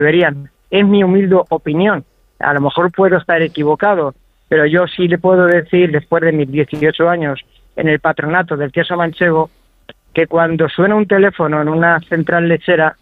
deberían. Es mi humilde opinión. A lo mejor puedo estar equivocado, pero yo sí le puedo decir, después de mis 18 años en el patronato del queso manchego, que cuando suena un teléfono en una central lechera,